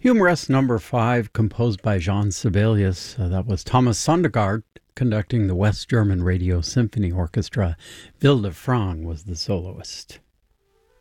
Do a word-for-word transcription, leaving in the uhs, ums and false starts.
Humorous number five, composed by Jean Sibelius. Uh, that was Thomas Sondergaard conducting the West German Radio Symphony Orchestra. Wilde Frank was the soloist.